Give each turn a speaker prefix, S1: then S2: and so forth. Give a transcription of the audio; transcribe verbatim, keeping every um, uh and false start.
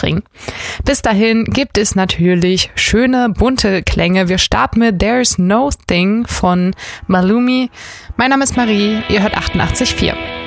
S1: bringen. Bis dahin gibt es natürlich schöne, bunte Klänge. Wir starten mit There's No Thing von Malumi. Mein Name ist Marie, ihr hört achtundachtzig Komma vier.